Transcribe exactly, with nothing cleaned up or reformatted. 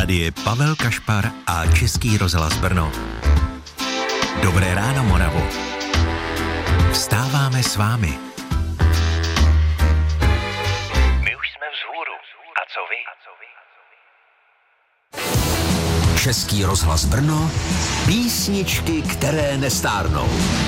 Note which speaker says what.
Speaker 1: Tady je Pavel Kašpar a Český rozhlas Brno. Dobré ráno, Moravo. Vstáváme s vámi.
Speaker 2: My už jsme vzhůru. A co vy?
Speaker 3: Český rozhlas Brno, písničky, které nestárnou.